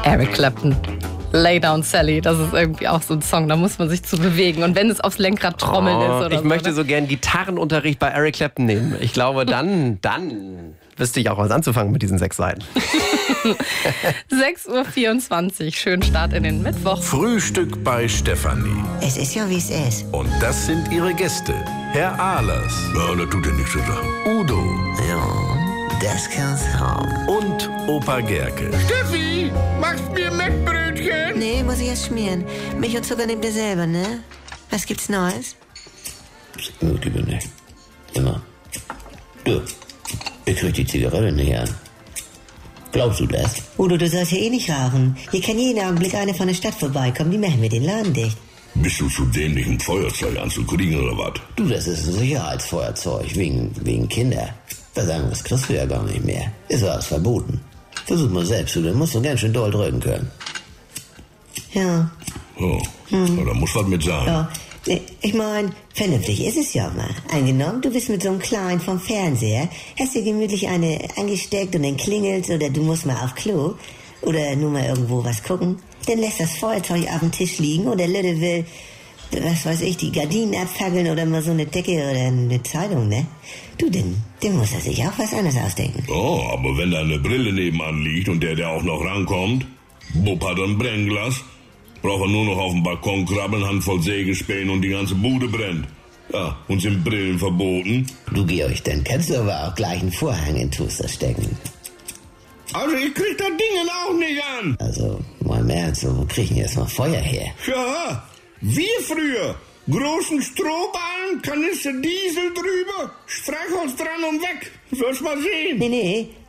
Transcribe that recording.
Eric Clapton. Lay Down Sally, das ist irgendwie auch so ein Song, da muss man sich zu bewegen. Und wenn es aufs Lenkrad trommeln ist oder so. Ich möchte so gern Gitarrenunterricht bei Eric Clapton nehmen. Ich glaube, dann wüsste ich auch was anzufangen mit diesen 6 Seiten. 6:24 Uhr, schönen Start in den Mittwoch. Frühstück bei Stefanie. Es ist ja, wie es ist. Und das sind ihre Gäste. Herr Ahlers. Ja, das tut ja nichts zu sagen. Udo. Ja, das kann's haben. Und Opa Gerke. Steffi, machst mir Mettbrötchen? Nee, muss ich erst schmieren. Milch und Zucker nehmt ihr selber, ne? Was gibt's Neues? Gut, lieber nicht. Immer. Du, ich krieg die Zigarette nicht an. Glaubst du das? Udo, du sollst ja eh nicht rauchen. Hier kann jeden Augenblick eine von der Stadt vorbeikommen. Die machen mir den Laden dicht. Bist du zu dämlich, ein Feuerzeug anzukriegen oder was? Du, das ist ein Sicherheitsfeuerzeug, wegen Kinder. Was anderes kriegst du ja gar nicht mehr. Ist alles verboten. Versuch mal selbst, du, dann musst du ganz schön doll drücken können. Ja. Oh, ja, da muss was mit sein. Ja. Nee, ich mein, vernünftig ist es ja mal. Angenommen, du bist mit so einem Kleinen vom Fernseher, hast dir gemütlich eine angesteckt und dann klingelt's oder du musst mal auf Klo oder nur mal irgendwo was gucken. Dann lässt das Feuerzeug auf dem Tisch liegen und der Lütte will, was weiß ich, die Gardinen abfackeln oder mal so eine Decke oder eine Zeitung, ne? Du, dann muss er sich auch was anderes ausdenken. Oh, aber wenn da eine Brille nebenan liegt und der auch noch rankommt, Bub hat ein Brennglas, braucht er nur noch auf den Balkon krabbeln, Handvoll Sägespäne und die ganze Bude brennt. Ja, und sind Brillen verboten? Du, Georg, dann kannst du aber auch gleich einen Vorhang in den Toaster stecken. Also ich krieg das Ding auch nicht an. Also, mal im Ernst, wo kriegen jetzt mal Feuer her? Ja, wir früher. Großen Strohballen, Kanister Diesel drüber, Streichholz dran und weg. Sollst mal sehen. Nee,